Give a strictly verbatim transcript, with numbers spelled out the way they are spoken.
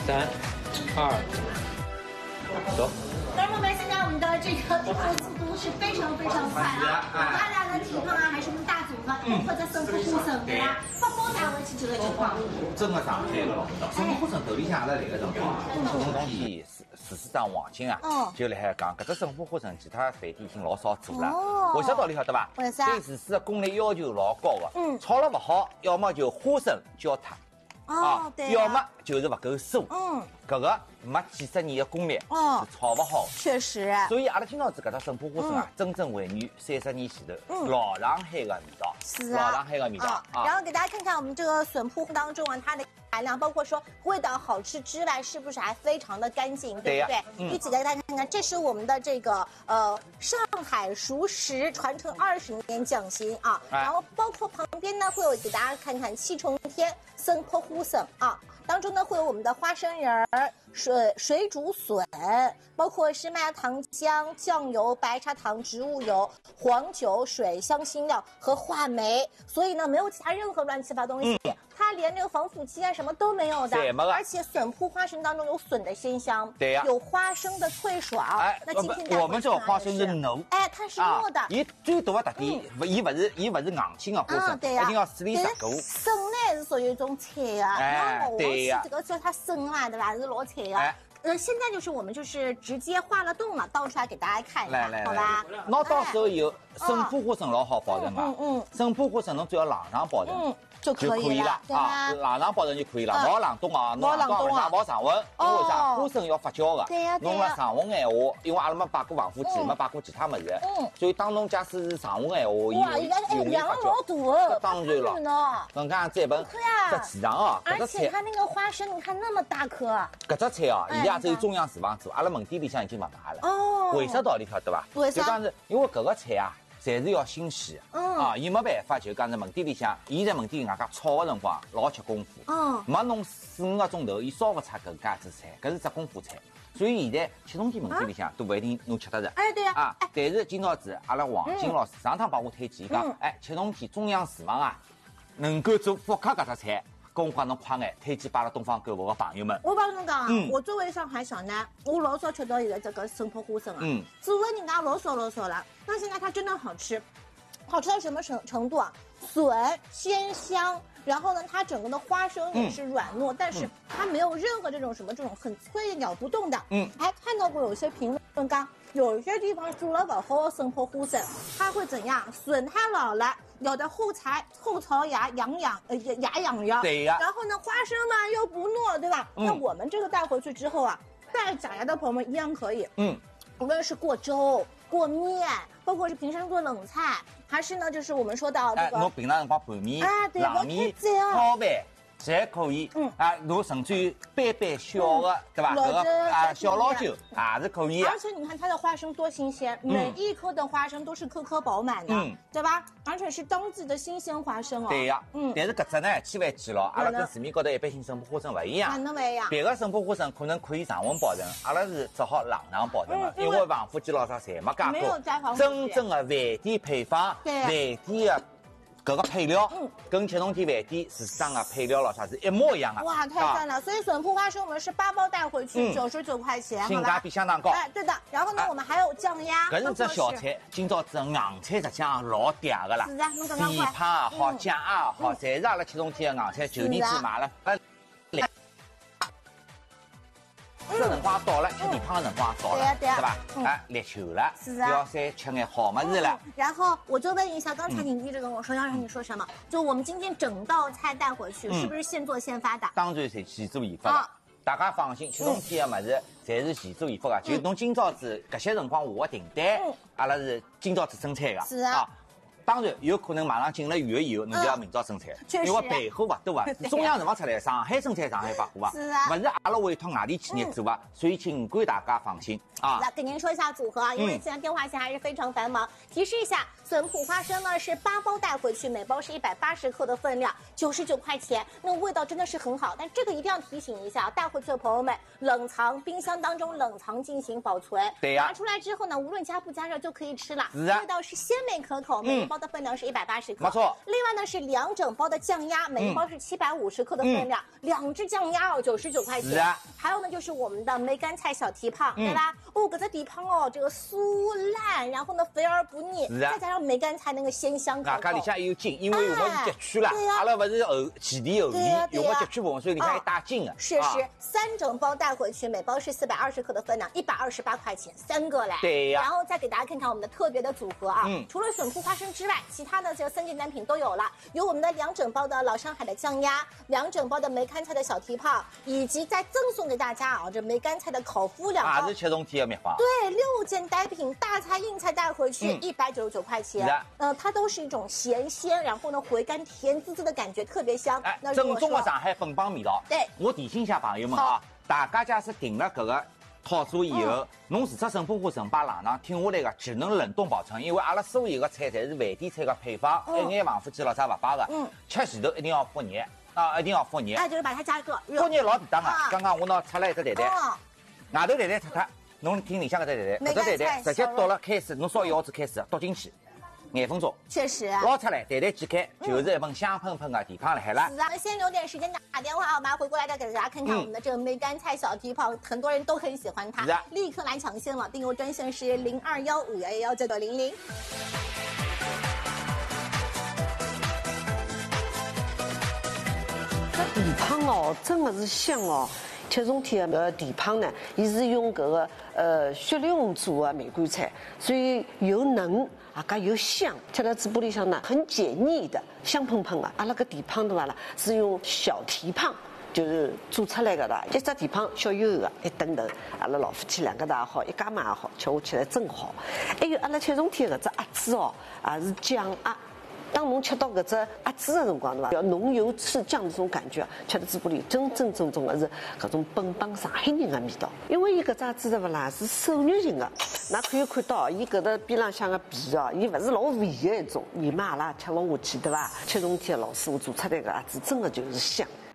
三、二，走。 观众们，现在我们的这个动作速度是非常非常快啊！大家的体胖啊，还是我们大组合，或者生护身对呀，八包大回去这个情况。 真的上海了，生护身头里向阿拉来个辰光，东东西厨师长王晶啊，就来海讲，搿只生护护身，其他饭店已经老少做了。为啥道理晓得伐？ 为啥？ 对厨师的功力要求老高的，嗯，炒了不好，要么就花生焦塌。 哦，对、啊， 要么就是不够酥， 嗯， 这个没几十年的功力，哦，是炒不好。 确实， 所以阿拉今朝子搿只生普花生啊，嗯、真正还原三十年前头、嗯、老上海的味道， 是啊， 老上海的味道。啊啊、然后给大家看看我们这个笋铺当中啊，它的含量，包括说味道好吃之外，是不是还非常的干净，对不对？嗯、一起给大家看看，这是我们的这个呃上海熟食传承二十年匠心啊，哎、然后包括旁边呢会有给大家看看七重天生泼花生啊。 当中呢会有我们的花生仁儿、水水煮笋，包括是麦芽糖浆、酱油、白砂糖、植物油、黄酒、水、香辛料和话梅，所以呢没有其他任何乱七八糟东西，嗯、它连这个防腐剂啊什么都没有的，而且笋铺花生当中有笋的鲜香，对呀、啊，有花生的脆爽。哎，那今天我们这个花生是糯， 哎，它是糯的。 伊、啊、最大的特点，伊不是伊不是硬性的花生， 对呀、啊， 一定要水里杀过。 笋呢是属于一种菜啊， 哎，对。 这个叫它生啊，对吧？是老菜啊。哎、呃，现在就是我们就是直接化了冻了，倒出来给大家看一下，来来好吧？ 那到时候有生普花生老好保存嘛？嗯嗯。生普花生侬只要冷上保存。嗯。 就可以了啊，冷上保存就可以了，勿要冷冻啊，侬冷冻啊，勿好常温，因为啥？花生要发酵的， 对呀， 侬辣常温闲话，因为阿拉没摆过防腐剂，没摆过其他物事，嗯，所以当侬假使是常温闲话， 哇，伊拉哎量老大， 当然了，侬看这本这几张啊， 而且它那个花生，你看那么大颗， 搿只菜啊，伊也只有中央厨房做，阿拉门店里向已经勿卖了，哦，为啥道理晓得伐？ 为啥？ 就讲是因为搿个菜啊。 侪是要新鲜的，嗯啊，伊没办法，就讲在门店里向，伊在门店里外加炒的辰光老吃功夫，嗯，没弄四五个钟头，伊烧不出搿家子菜，搿是只功夫菜。所以现在七重天门店里向都不一定侬吃得着， 哎对呀， 啊，但是今朝子阿拉王金老师上趟帮我推荐，讲，哎，七重天中央厨房啊，能够做复刻搿只菜。 跟我讲侬快眼，推荐把阿拉东方购物的朋友们。 我帮侬讲啊，嗯、我作为上海小男，我老少吃到一个这个生泼花生啊，嗯，做了人家老少老少了，那现在它真的好吃，好吃到什么程程度啊？笋鲜香，然后呢，它整个的花生也是软糯，嗯、但是它没有任何这种什么这种很脆咬不动的。嗯，还看到过有些评论讲，有一些地方做了不好的生泼花生，它会怎样？笋太老了。 有的后柴后槽牙痒痒，呃牙痒痒，对呀。然后呢，花生呢又不糯，对吧？嗯、那我们这个带回去之后啊，带假牙的朋友们一样可以。嗯，无论是过粥、过面，包括是平时做冷菜，还是呢，就是我们说到这个， 哎，侬平常辰光拌面、 啊、对冷面、炒饭。 侪可以，嗯啊，侬甚至于杯杯小的，对吧？这个啊小老酒也是可以。 而且你看它的花生多新鲜，每一颗的花生都是颗颗饱满的，对吧？而且是当季的新鲜花生哦。 对呀，嗯。但是搿只呢，千万记牢，阿拉跟市面高头一般性生活花生勿一样。 哪能勿一样？ 别个生活花生可能可以常温保存，阿拉是只好冷藏保存的，因为防腐剂咾啥侪没加过。 没有加防腐剂。 真正的饭店配方，饭店的。 搿个配料，嗯，跟七重天饭店市场的配料咾啥是一模一样的。 哇，太赞了！啊、所以笋铺花生我们是八包带回去，九十九块钱， 性价比相当高。 哎，对的。然后呢，啊、我们还有酱鸭。 搿是只小菜，今朝子硬菜实际上老嗲的啦。 是啊，侬刚刚地胖也好，酱鸭也好，侪是阿拉七重天的硬菜，旧年子买了。呃这辰光到了，吃地胖的辰光到了，对吧？哎，立秋了，是啊，要再吃点好么子了。 然后我就问一下，刚才你一直跟我说要让你说什么？就我们今天整道菜带回去，是不是现做现发的？ 当然是现做现发的。大家放心，七重天的么子侪是现做现发的。就侬今朝子搿些辰光下的订单，阿拉是今朝子生产的。 是啊。 当然有可能马上进了院以后，侬就要明朝生产，因为备货勿多啊。中央厨房出来，上海生产，上海发货啊， 是啊， 勿是阿拉委托外地企业做啊，所以请贵大家放心啊。 来给您说一下组合啊，因为现在电话线还是非常繁忙。提示一下，笋铺花生呢是八包带回去，每包是一百八十克的分量，九十九块钱，那味道真的是很好。但这个一定要提醒一下，带回去的朋友们，冷藏冰箱当中冷藏进行保存。 对呀。 拿出来之后呢，无论加不加热就可以吃了， 是啊， 味道是鲜美可口，每一包。 的分量是一百八十克， 没错。 另外呢是两整包的酱鸭，每一包是七百五十克的分量，嗯、两只酱鸭哦九十九块钱。是啊。还有呢就是我们的梅干菜小蹄膀，嗯、对吧？哦，搿只蹄膀哦，这个酥烂，然后呢肥而不腻，再加上梅干菜那个鲜香口口。 外加里向也有筋，因为用的是ketchup啦，阿拉不是后前蹄后蹄，用的ketchup粉，所以里向还带筋的。 是是，三整包带回去，每包是四百二十克的分量，一百二十八块钱三个嘞。 对呀。 然后再给大家看看我们的特别的组合啊，嗯，除了笋铺花生之外，其他的这个三件单品都有了，有我们的两整包的老上海的酱鸭，两整包的梅干菜的小蹄膀，以及再赠送给大家啊这梅干菜的烤麸两包。 也是七种天的秘方。 对，六件单品，大菜硬菜带回去一百九十九块钱。是呃，它都是一种咸鲜，然后呢回甘甜滋滋的感觉，特别香。 哎，正宗的上海本帮味道。 对， 我提醒一下朋友们啊，大家假使订了这个套餐以后，侬除脱神铺货、神巴冷藏听下来个，只能冷冻保存，因为阿拉所有个菜侪是饭店菜个配方，一眼防腐剂咯啥勿摆个。嗯，吃前头一定要复热啊，一定要复热。 哎，就是把它加热。 复热老便当个，刚刚我拿出来一只蛋蛋，外头蛋蛋拆脱，侬听里向搿只蛋蛋，搿只蛋蛋直接倒了开水，侬烧一毫子开水倒进去。廿分钟， 确实捞出来，蛋蛋煎开，就是一份香喷喷的蹄膀来了。 是啊，先留点时间打电话啊，马上回过来再给大家看看我们的这个梅干菜小蹄膀，很多人都很喜欢它，是啊，立刻来抢先了。订购专线是零二幺五幺幺幺九九零零。 这蹄膀哦，真的是香哦。七重天的蹄膀呢，伊是用搿个呃雪里红做的梅干菜，所以又嫩啊，噶又香，吃到嘴巴里向呢很解腻的，香喷喷的。阿拉个蹄膀对伐啦？是用小蹄膀就是做出来的啦，一只蹄膀小油的，一顿头，阿拉老夫妻两个也好，一家嘛也好，吃下去来真好。还有阿拉七重天搿只鸭子哦，也是酱鸭。当侬吃到搿只鸭子的辰光，对伐？要浓油赤酱的这种感觉，吃到嘴巴里真真正正的是搿种本帮上海人的味道。因为伊搿只鸭子对勿啦，是瘦肉型的，㑚可以看到，伊搿搭边浪向个皮哦，伊勿是老肥的一种，伊嘛阿拉吃勿下去，对伐？七重天老师傅做出来个鸭子真的就是香。